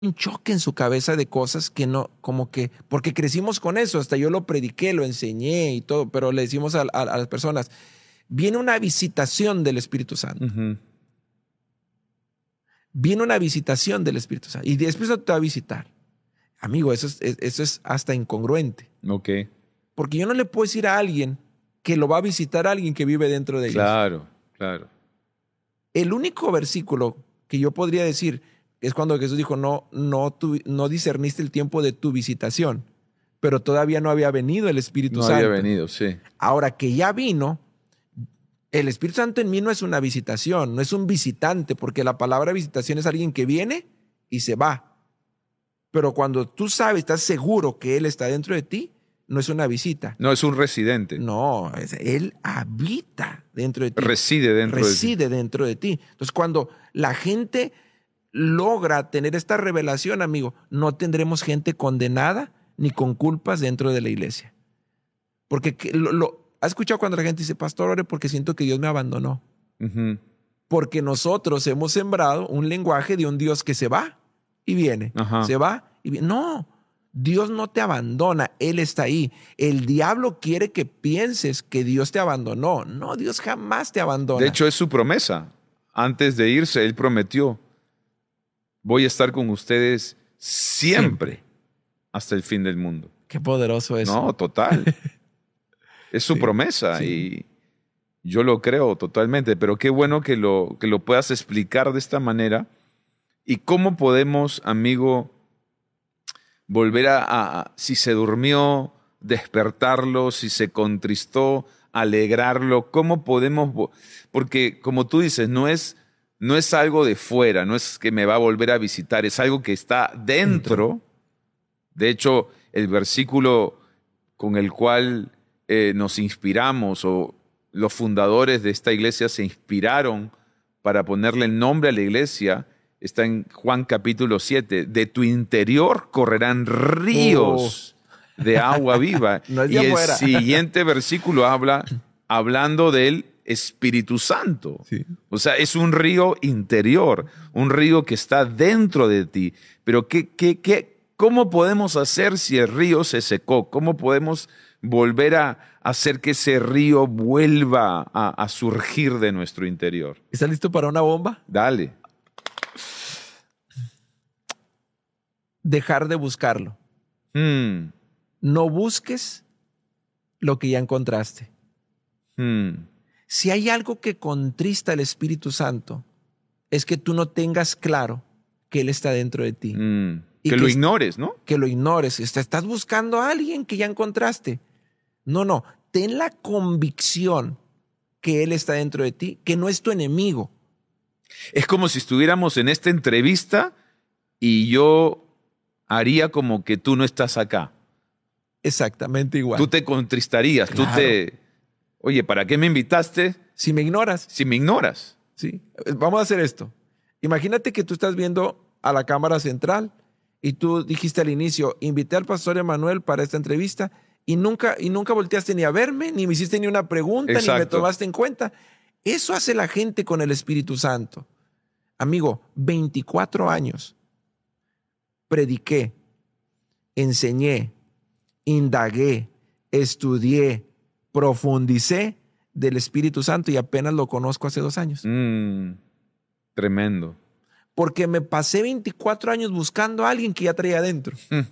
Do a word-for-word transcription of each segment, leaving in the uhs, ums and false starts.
un choque en su cabeza de cosas que no, como que, porque crecimos con eso, hasta yo lo prediqué, lo enseñé y todo, pero le decimos a, a, a las personas, viene una visitación del Espíritu Santo. Uh-huh. Viene una visitación del Espíritu Santo y después no te va a visitar. Amigo, eso es, eso es hasta incongruente. Ok. Porque yo no le puedo decir a alguien que lo va a visitar a alguien que vive dentro de ellos. Claro, claro. El único versículo que yo podría decir es cuando Jesús dijo, no, no, tu, no discerniste el tiempo de tu visitación, pero todavía no había venido el Espíritu no Santo. No había venido, sí. Ahora que ya vino, el Espíritu Santo en mí no es una visitación, no es un visitante, porque la palabra visitación es alguien que viene y se va. Pero cuando tú sabes, estás seguro que Él está dentro de ti, no es una visita. No, es un residente. No, es, Él habita dentro de ti. Reside dentro Reside de ti. dentro de ti. Entonces, cuando la gente logra tener esta revelación, amigo, no tendremos gente condenada ni con culpas dentro de la iglesia. Porque lo, lo, ¿has escuchado cuando la gente dice, pastor, ore porque siento que Dios me abandonó? Uh-huh. Porque nosotros hemos sembrado un lenguaje de un Dios que se va y viene. Ajá. Se va y viene. No, Dios no te abandona, Él está ahí. El diablo quiere que pienses que Dios te abandonó. No, Dios jamás te abandona. De hecho, es su promesa. Antes de irse, Él prometió, voy a estar con ustedes siempre, siempre. hasta el fin del mundo. Qué poderoso eso. No, total. Es su sí, promesa sí. y yo lo creo totalmente, pero qué bueno que lo, que lo puedas explicar de esta manera. ¿Y cómo podemos, amigo, volver a, a, si se durmió, despertarlo, si se contristó, alegrarlo? ¿Cómo podemos? Porque como tú dices, no es, no es algo de fuera, no es que me va a volver a visitar, es algo que está dentro. De hecho, el versículo con el cual eh, nos inspiramos o los fundadores de esta iglesia se inspiraron para ponerle el nombre a la iglesia está en Juan capítulo siete. De tu interior correrán ríos oh. de agua viva. No es y el afuera. siguiente versículo habla hablando del Espíritu Santo. Sí. O sea, es un río interior, un río que está dentro de ti. Pero ¿qué, qué, qué, ¿cómo podemos hacer si el río se secó? ¿Cómo podemos volver a hacer que ese río vuelva a, a surgir de nuestro interior? ¿Estás listo para una bomba? Dale. Dejar de buscarlo. Hmm. No busques lo que ya encontraste. Hmm. Si hay algo que contrista al Espíritu Santo, es que tú no tengas claro que Él está dentro de ti. Hmm. Y que, que lo ignores, ¿no? Que lo ignores. Estás buscando a alguien que ya encontraste. No, no. Ten la convicción que Él está dentro de ti, que no es tu enemigo. Es como si estuviéramos en esta entrevista y yo haría como que tú no estás acá. Exactamente igual. Tú te contristarías, claro. Tú te... Oye, ¿para qué me invitaste? Si me ignoras. Si me ignoras. Sí. Vamos a hacer esto. Imagínate que tú estás viendo a la cámara central y tú dijiste al inicio, invité al pastor Emanuel para esta entrevista y nunca, y nunca volteaste ni a verme, ni me hiciste ni una pregunta, Exacto. ni me tomaste en cuenta. Eso hace la gente con el Espíritu Santo. Amigo, veinticuatro años. Prediqué, enseñé, indagué, estudié, profundicé del Espíritu Santo y apenas lo conozco hace dos años. Mm, tremendo. Porque me pasé veinticuatro años buscando a alguien que ya traía adentro. Mm.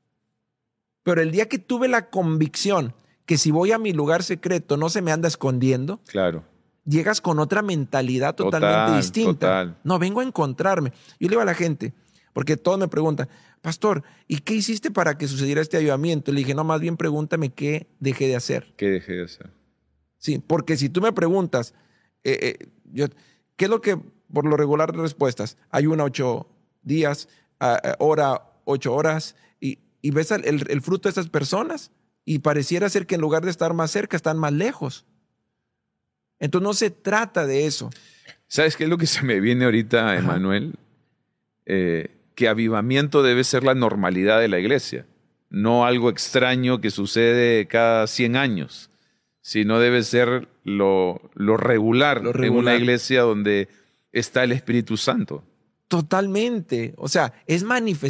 Pero el día que tuve la convicción que si voy a mi lugar secreto no se me anda escondiendo, claro. Llegas con otra mentalidad totalmente total, distinta. Total. No, vengo a encontrarme. Yo le digo a la gente, porque todos me preguntan, pastor, ¿y qué hiciste para que sucediera este avivamiento? Le dije, no, más bien pregúntame qué dejé de hacer. ¿Qué dejé de hacer? Sí, porque si tú me preguntas, eh, eh, yo, ¿qué es lo que por lo regular de respuestas? Ayuna ocho días, uh, ora ocho horas, y, y ves el, el, el fruto de estas personas y pareciera ser que en lugar de estar más cerca, están más lejos. Entonces no se trata de eso. ¿Sabes qué es lo que se me viene ahorita, Emanuel? Eh, que avivamiento debe ser la normalidad de la iglesia, no algo extraño que sucede cada cien años, sino debe ser lo, lo, regular, lo regular en una iglesia donde está el Espíritu Santo. Totalmente. O sea, es manifestar